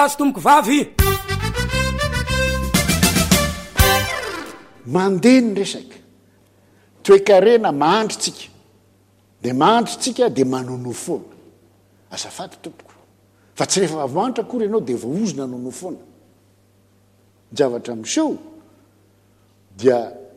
azo tomboko vavy mandeha ny resaka toekarena mahandrotsika de mahandrotsika de manonofona azafaty tompoko fa tsy rehefa vamanitra akory ianao de voaozona nonofona javatra miseho dia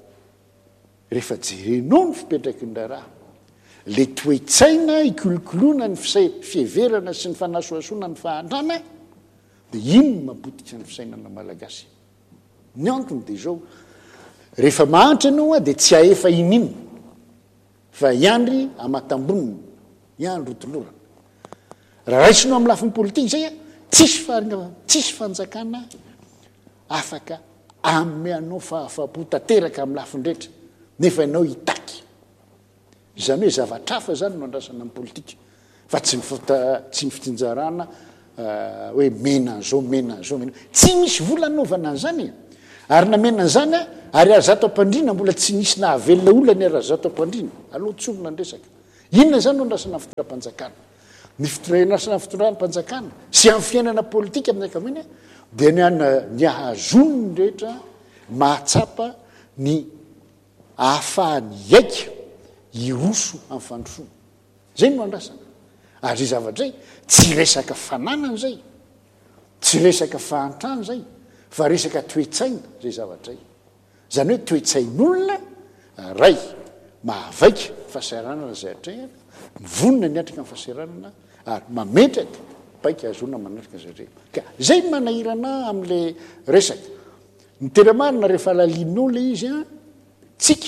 rehefa jerenao ny fipetraky ny raha le toetsaina ikolokoloana ny fieverana sy ny fanasoasoana ny fahantrana de ino mapotika ny fisainana malagasy ny antony de zao rehefa mahantra ianao a de tsy aefa inino fa iandry amatamboniny iandro otolorana raha raisinao amin'ny lafin'ny politika zay a tsisy fanjakana afaka amenao fahafapo tanteraka amin'ny lafindrehetra nefa ianao hitaky izany hoe zavatra hafa zany no andrasana amin'ny politika fa tsy ny fitinjarana hoe mena zao tsy misy vola naovana an'izany ary namena an'izany ary arazato ampandrina mbola tsy nisy nahavelona olany arazato ampandrina aloha tsovona ny resaka inona zany no andrasana fitondram-panjakana ny fitondrasana fitondram-panjakana sy amin'ny fiainana politika amin'ny ankamainy dia ny ahazony ny rehetra mahatsapa ny ahafahany aika iroso amin'ny fandrosoana zay no andrasana ary zay zavatra zay tsy resaka fananana zay tsy resaka fahantrano zay fa resaka toetsaina zay zavatra zay zany hoe toetsain'olona ray mahavaika fahasahiranana zay atrehana mivonina ny atrika amin'ny fahasahiranana ary mametraka baika azona manatrika zay ka zay manahirana amin'le resaka ny teramarina rehefa lalininao le izy a tsika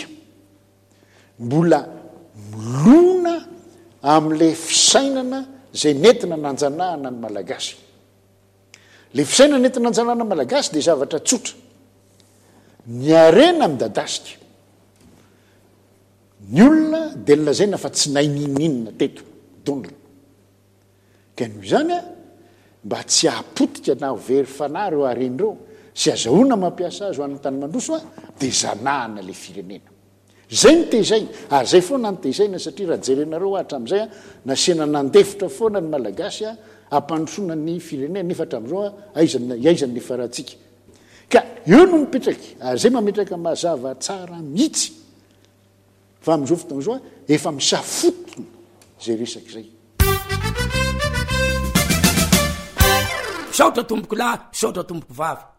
mbola milona amin'le fisainana zay nentina nanjanahana ny malagasy le fisainana nentina nanjanahana ny malagasy de zavatra tsotra ny arena midadasika ny olona de lazaina fa tsy naininninina teto donla ka noho izany a mba tsy hapotika na very fanahy reo arenyreo sy azahoana mampiasa azy ho an'ny tany mandroso a de zanahana le firenena zay ny tezaina ary zay foana ny tezaina satria raha jerenareo hatram'izay a nasiana nandefitra foana ny malagasy a ampandrosoana ny firenena nefa hatram'izao a aizany faratsika ka eo no mipetraky ary zay mametraka mazava tsara mihitsy fa am'izao fotoana zao a efa misafotony zay resaky zay saotra tomboko lahy saotra tomboko vavy